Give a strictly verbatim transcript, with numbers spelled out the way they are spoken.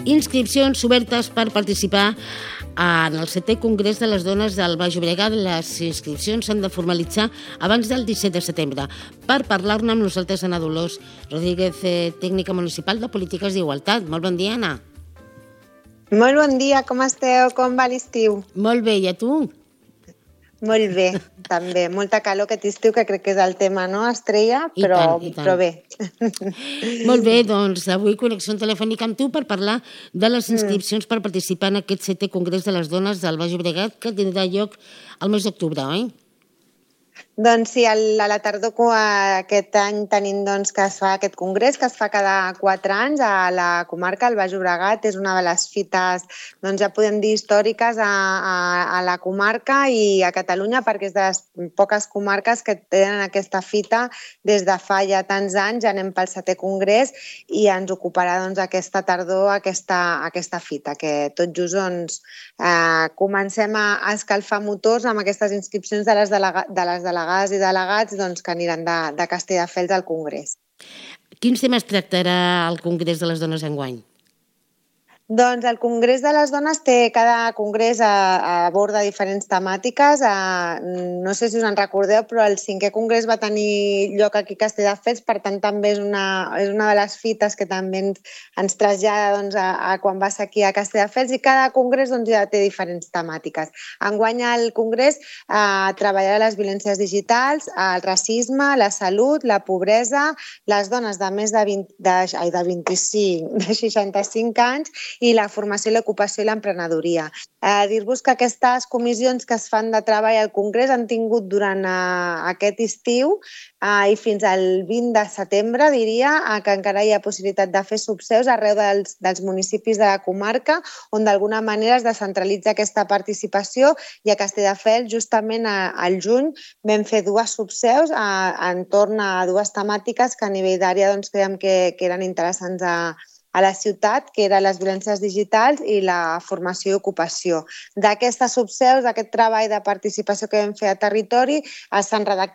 inscripcions obertes per participar en el setè Congrés de les Dones del Baix Llobregat. Les inscripcions s'han de formalitzar abans del disset de setembre. Per parlar-ne amb nosaltres, Anna Dolors Rodríguez, tècnica municipal de Polítiques d'Igualtat. Molt bon dia, Anna. Molt bon dia, com esteu? Com va l'estiu? Molt bé, i a tu? Molt bé, també. Molta calor aquest estiu, que crec que és el tema, no, Estrella? Però, I tant, i tant. però bé. Molt bé, doncs avui connexió telefònica amb tu per parlar de les inscripcions per participar en aquest setè Congrés de les Dones del Baix Llobregat, que tindrà lloc al mes d'octubre, oi? Doncs sí, a la tardor aquest any tenim doncs, que es fa aquest congrés, que es fa cada quatre anys a la comarca, al Baix Llobregat. És una de les fites, doncs ja podem dir, històriques a, a, a la comarca i a Catalunya, perquè és de les poques comarques que tenen aquesta fita des de fa ja tants anys. Ja anem pel setè congrés i ens ocuparà doncs, aquesta tardor aquesta, aquesta fita, que tot just doncs, eh, comencem a escalfar motors amb aquestes inscripcions de les, delega, de les delegades i delegats doncs, que aniran de, de Castelldefels al Congrés. Quins temes tractarà el Congrés de les Dones enguany? Doncs el Congrés de les Dones té, cada congrés aborda diferents temàtiques. No sé si us en recordeu, però el cinquè congrés va tenir lloc aquí a Castelldefels, per tant també és una, és una de les fites que també ens, ens trasllada doncs, a, a quan va ser aquí a Castelldefels, i cada congrés doncs, ja té diferents temàtiques. Enguany el congrés eh, treballarà les violències digitals, el racisme, la salut, la pobresa, les dones de més de, vint, de, ai, de vint-i-cinc, de seixanta-cinc anys, i la formació, l'ocupació i l'emprenedoria. Eh, dir-vos que aquestes comissions que es fan de treball al Congrés han tingut durant eh, aquest estiu eh, i fins al vint de setembre, diria, eh, que encara hi ha possibilitat de fer subseus arreu dels, dels municipis de la comarca, on d'alguna manera es descentralitza aquesta participació, i a Castelldefels, justament a, al juny, vam fer dues subseus eh, entorn a dues temàtiques que a nivell d'àrea doncs, creiem que, que eren interessants a a la ciutat, que eren les violències digitals i la formació i ocupació. D'aquestes subseus, d'aquest treball de participació que vam fer a territori, s'han redactat